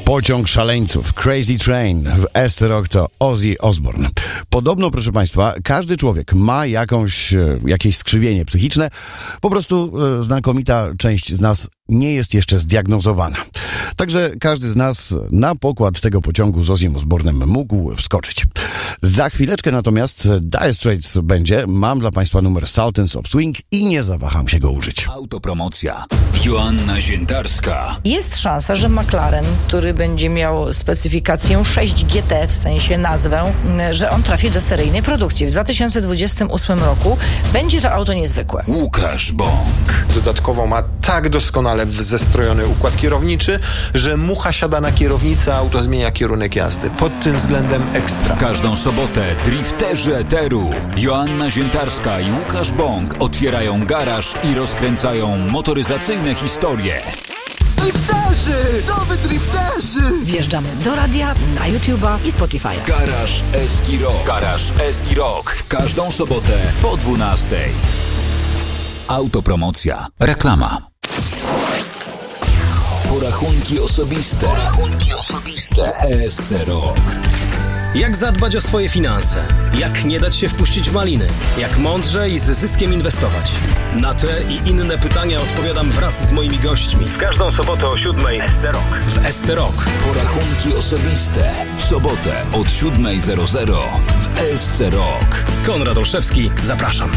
Pociąg szaleńców, Crazy Train w SC Rock to Ozzy Osbourne. Podobno, proszę Państwa, każdy człowiek ma jakieś skrzywienie psychiczne. Po prostu znakomita część z nas nie jest jeszcze zdiagnozowana. Także każdy z nas na pokład tego pociągu z Ozzym Osbournem mógł wskoczyć. Za chwileczkę natomiast Dire Straits będzie. Mam dla Państwa numer Sultans of Swing i nie zawaham się go użyć. Autopromocja. Joanna Ziętarska. Jest szansa, że McLaren, który będzie miał specyfikację 6GT, w sensie nazwę, że on trafi do seryjnej produkcji. W 2028 roku będzie to auto niezwykłe. Łukasz Bąk. Dodatkowo ma tak doskonale zestrojony układ kierowniczy, że mucha siada na kierownicę, a auto zmienia kierunek jazdy. Pod tym względem ekstra. W każdą sobotę drifterzy eteru Joanna Ziętarska i Łukasz Bąk otwierają garaż i rozkręcają motoryzacyjne historie. Drifterzy! Nowy drifterzy! Wjeżdżamy do radia, na YouTube'a i Spotify'a. Garaż Eski Rock. Garaż Eski Rock. W każdą sobotę po 12:00. Autopromocja. Reklama. Porachunki osobiste. ESC Rock. Jak zadbać o swoje finanse? Jak nie dać się wpuścić w maliny? Jak mądrze i z zyskiem inwestować? Na te i inne pytania odpowiadam wraz z moimi gośćmi. W każdą sobotę o 7:00 SC Rock. W SC Rock. Porachunki osobiste. W sobotę od 7:00 w ESC Rock. Konrad Olszewski, zapraszam.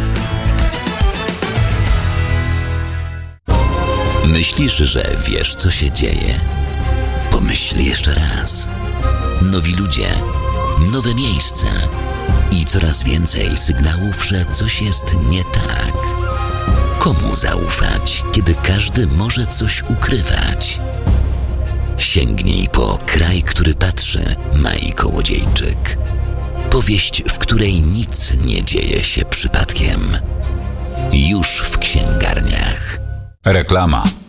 Myślisz, że wiesz, co się dzieje? Pomyśl jeszcze raz. Nowi ludzie, nowe miejsca i coraz więcej sygnałów, że coś jest nie tak. Komu zaufać, kiedy każdy może coś ukrywać? Sięgnij po Kraj, który patrzy, Mai Kołodziejczyk. Powieść, w której nic nie dzieje się przypadkiem. Już w księgarniach. Reklama.